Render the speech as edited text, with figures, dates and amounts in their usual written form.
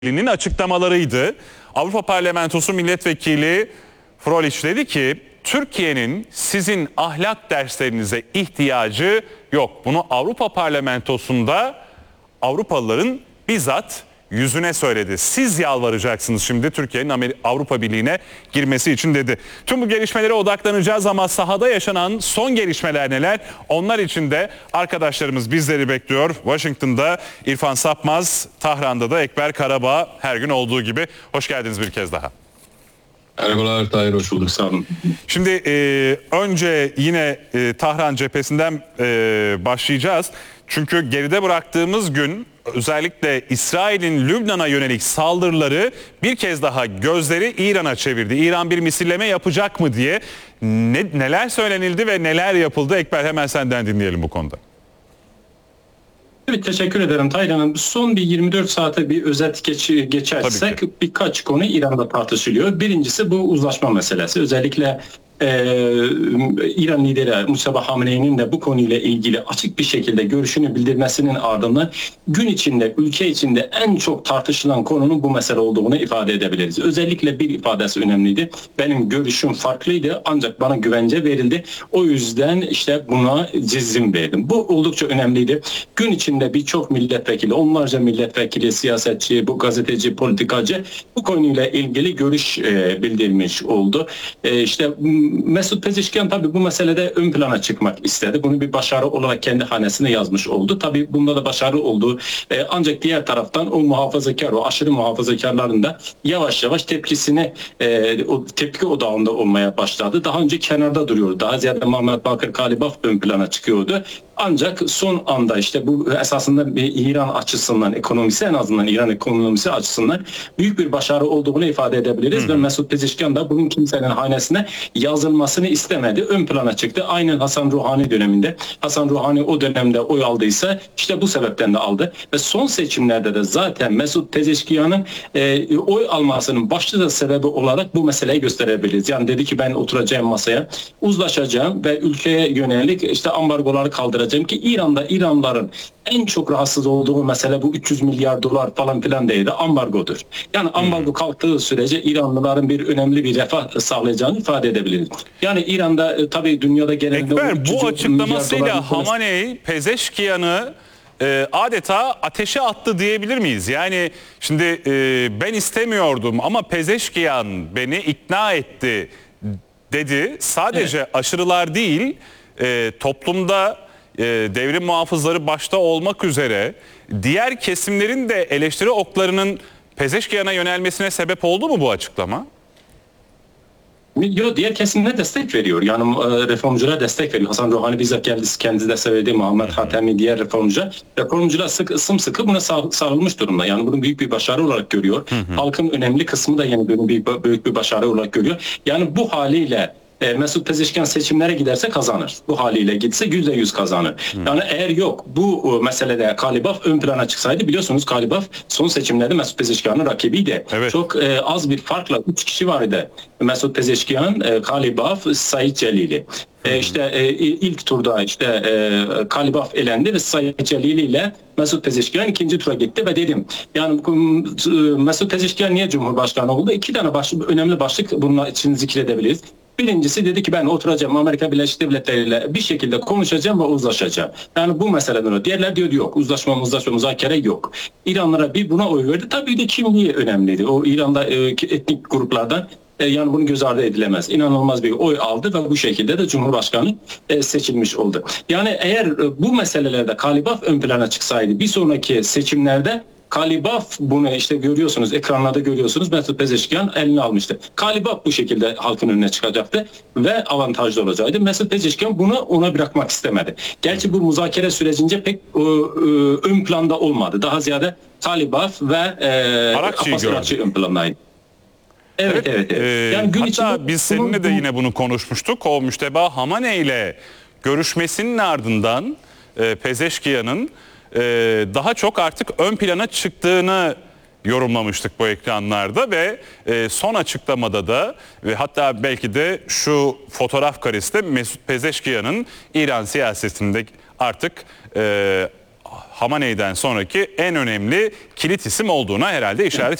Milletvekilinin açıklamalarıydı. Avrupa Parlamentosu Milletvekili Frölich dedi ki Türkiye'nin sizin ahlak derslerinize ihtiyacı yok. Bunu Avrupa Parlamentosu'nda Avrupalıların bizzat yüzüne söyledi. Siz yalvaracaksınız şimdi Türkiye'nin Avrupa Birliği'ne girmesi için dedi. Tüm bu gelişmelere odaklanacağız ama sahada yaşanan son gelişmeler neler? Onlar için de arkadaşlarımız bizleri bekliyor. Washington'da İrfan Sapmaz, Tahran'da da Ekber Karabağ, her gün olduğu gibi. Hoş geldiniz bir kez daha. Merhabalar Tahir, hoş bulduk, sağ olun. Şimdi önce yine Tahran cephesinden başlayacağız. Çünkü geride bıraktığımız gün özellikle İsrail'in Lübnan'a yönelik saldırıları bir kez daha gözleri İran'a çevirdi. İran bir misilleme yapacak mı diye neler söylenildi ve neler yapıldı? Ekber, hemen senden dinleyelim bu konuda. Evet, teşekkür ederim Tahir Hanım. Son bir 24 saate bir özet geçersek birkaç konu İran'da tartışılıyor. Birincisi bu uzlaşma meselesi. Özellikle İran lideri Mustafa Hamenei'nin de bu konuyla ilgili açık bir şekilde görüşünü bildirmesinin ardından gün içinde, ülke içinde en çok tartışılan konunun bu mesele olduğunu ifade edebiliriz. Özellikle bir ifadesi önemliydi. Benim görüşüm farklıydı ancak bana güvence verildi. O yüzden işte buna cizim verdim. Bu oldukça önemliydi. Gün içinde birçok milletvekili, onlarca milletvekili, siyasetçi, bu gazeteci, politikacı bu konuyla ilgili görüş bildirmiş oldu. İşte Mesut Pezeshkian tabii bu meselede ön plana çıkmak istedi. Bunu bir başarı olarak kendi hanesine yazmış oldu. Tabii bunda da başarı oldu. Ancak diğer taraftan o muhafazakar, o aşırı muhafazakarların da yavaş yavaş tepkisini o tepki odağında olmaya başladı. Daha önce kenarda duruyordu. Daha ziyade Muhammed Bakır Kalibaf ön plana çıkıyordu. Ancak son anda işte bu esasında bir İran açısından, ekonomisi, en azından İran ekonomisi açısından büyük bir başarı olduğunu ifade edebiliriz. Ve Mesut Pezeshkian da bunun kimsenin hanesine yazılmasını istemedi. Ön plana çıktı. Aynen Hasan Ruhani döneminde. Hasan Ruhani o dönemde oy aldıysa işte bu sebepten de aldı. Ve son seçimlerde de zaten Mesut Pezeshkian'ın oy almasının başlıca sebebi olarak bu meseleyi gösterebiliriz. Yani dedi ki ben oturacağım masaya, uzlaşacağım ve ülkeye yönelik işte ambargoları kaldıracağım ki İranların en çok rahatsız olduğu mesele bu 300 milyar dolar falan filan değildi. Ambargodur. Yani ambargo kalktığı sürece İranlıların önemli bir refah sağlayacağını ifade edebiliriz. Yani İran'da tabii dünyada genelinde... Ekber, bu açıklamasıyla Hamenei Pezeshkian'ı adeta ateşe attı diyebilir miyiz? Yani şimdi ben istemiyordum ama Pezeshkian beni ikna etti dedi. Sadece aşırılar değil, toplumda devrim muhafızları başta olmak üzere diğer kesimlerin de eleştiri oklarının Pezeshkian'a yönelmesine sebep oldu mu bu açıklama? Yok, diğer kesimlere destek veriyor. Yani reformculara destek veriyor. Hasan Ruhani bizzat kendisi de söyledi. Muhammed Hatemi, diğer reformcular sımsıkı buna sarılmış durumda. Yani bunu büyük bir başarı olarak görüyor. Halkın önemli kısmı da yani bunu büyük bir başarı olarak görüyor. Yani bu haliyle Mesut Pezeshkian seçimlere giderse kazanır. Bu haliyle gitse %100 kazanır. Yani eğer yok bu meselede Kalibaf ön plana çıksaydı, biliyorsunuz Kalibaf son seçimlerde Mesut Pezeshkian'ın rakibiydi. Evet. Çok az bir farkla 3 kişi vardı. Mesut Pezeshkian, Kalibaf, Said Celili. İlk turda Kalibaf elendi ve Said Celili ile Mesut Pezeshkian ikinci tura gitti ve dedim yani Mesut Pezeshkian niye Cumhurbaşkanı oldu? 2 tane önemli başlık bunun için zikredebiliriz. Birincisi dedi ki ben oturacağım Amerika Birleşik Devletleri ile bir şekilde konuşacağım ve uzlaşacağım. Yani bu meseleden o. Diğerler diyor yok. Uzlaşma, müzakere yok. İranlara bir buna oy verdi. Tabii de kimliği önemliydi. O İran'da etnik gruplardan yani bunu göz ardı edilemez. İnanılmaz bir oy aldı ve bu şekilde de Cumhurbaşkanı seçilmiş oldu. Yani eğer bu meselelerde Kalibaf ön plana çıksaydı bir sonraki seçimlerde Kalibaf bunu işte görüyorsunuz, ekranlarda görüyorsunuz, Mesut Pezeshkian eline almıştı. Kalibaf bu şekilde halkın önüne çıkacaktı ve avantajlı olacaktı. Mesut Pezeshkian bunu ona bırakmak istemedi. Gerçi bu müzakere sürecince pek ön planda olmadı. Daha ziyade Kalibaf ve Arakçı ön plandaydı. Evet. Yani gün hatta biz seninle de yine bunu konuşmuştuk. O Müşteba Hamenei ile görüşmesinin ardından Pezeshkian'ın daha çok artık ön plana çıktığını yorumlamıştık bu ekranlarda ve son açıklamada da ve hatta belki de şu fotoğraf karesi de Mesut Pezeshkian'ın İran siyasetinde artık Hamaney'den sonraki en önemli kilit isim olduğuna herhalde işaret